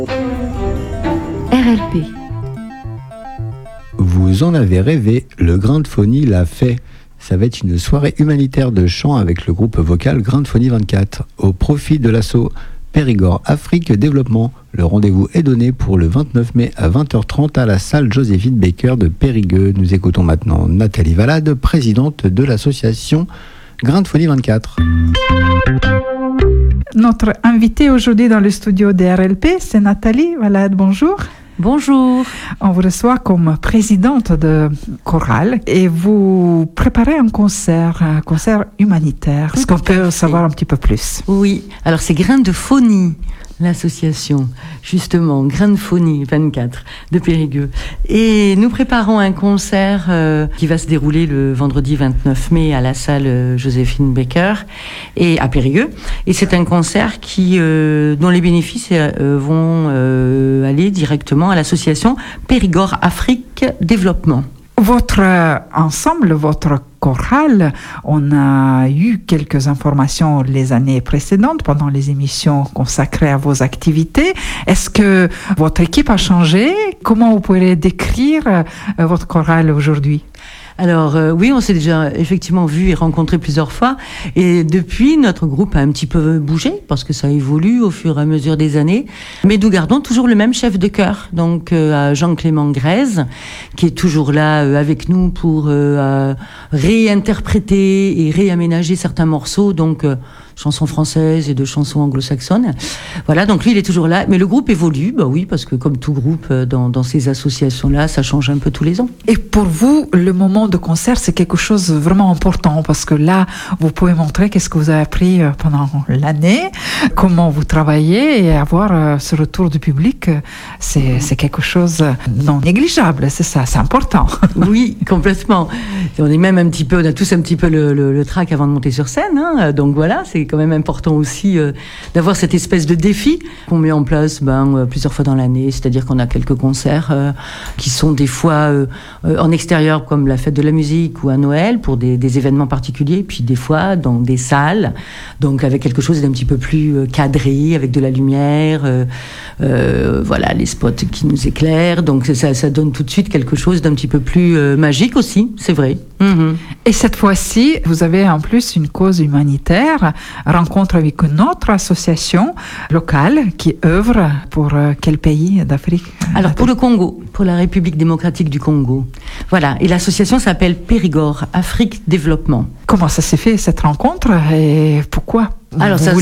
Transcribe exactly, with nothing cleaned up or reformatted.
R L P. Vous en avez rêvé, le Grain de Phonie l'a fait. Ça va être une soirée humanitaire de chant avec le groupe vocal Grain de Phonie vingt-quatre, au profit de l'asso Périgord Afrique Développement. Le rendez-vous est donné pour le vingt-neuf mai à vingt heures trente à la salle Joséphine Baker de Périgueux. Nous écoutons maintenant Nathalie Valade, présidente de l'association Grain de Phonie vingt-quatre. Notre invitée aujourd'hui dans le studio de R L P, c'est Nathalie Valade. Bonjour. Bonjour. On vous reçoit comme présidente de chorale et vous préparez un concert, un concert humanitaire. Est-ce qu'on peut savoir un petit peu plus? Oui, alors c'est Grain de Phonie, l'association, justement, Grain de Phonie vingt-quatre de Périgueux. Et nous préparons un concert euh, qui va se dérouler le vendredi vingt-neuf mai à la salle euh, Joséphine Baker et à Périgueux. Et c'est un concert qui, euh, dont les bénéfices euh, vont euh, aller directement à l'association Périgord Afrique Développement. Votre ensemble, votre chorale, on a eu quelques informations les années précédentes pendant les émissions consacrées à vos activités. Est-ce que votre équipe a changé? Comment vous pourrez décrire euh, votre chorale aujourd'hui? Alors euh, oui, on s'est déjà effectivement vu et rencontré plusieurs fois, et depuis notre groupe a un petit peu bougé parce que ça évolue au fur et à mesure des années, mais nous gardons toujours le même chef de chœur, donc euh, Jean-Clément Grèze, qui est toujours là euh, avec nous pour euh, réinterpréter et réaménager certains morceaux, donc euh, chansons françaises et de chansons anglo-saxonnes. Voilà, donc lui il est toujours là, mais le groupe évolue, bah oui, parce que comme tout groupe dans, dans ces associations-là, ça change un peu tous les ans. Et pour vous, le moment de concert, c'est quelque chose de vraiment important, parce que là, vous pouvez montrer qu'est-ce que vous avez appris pendant l'année, comment vous travaillez, et avoir ce retour du public, c'est, c'est quelque chose non négligeable, c'est ça, c'est important. Oui, complètement. On est même un petit peu, on a tous un petit peu le, le, le trac avant de monter sur scène, hein, donc voilà, c'est quand même important aussi euh, d'avoir cette espèce de défi qu'on met en place ben, euh, plusieurs fois dans l'année, c'est-à-dire qu'on a quelques concerts euh, qui sont des fois euh, euh, en extérieur comme la fête de la musique ou à Noël pour des, des événements particuliers, puis des fois dans des salles, donc avec quelque chose d'un petit peu plus euh, cadré, avec de la lumière, euh, euh, voilà, les spots qui nous éclairent, donc ça, ça donne tout de suite quelque chose d'un petit peu plus euh, magique aussi, c'est vrai. Mmh. Et cette fois-ci, vous avez en plus une cause humanitaire, rencontre avec une autre association locale qui œuvre pour euh, quel pays d'Afrique? Alors pour le Congo, pour la République démocratique du Congo. Voilà, et l'association s'appelle Périgord Afrique Développement. Comment ça s'est fait cette rencontre et pourquoi? Alors ça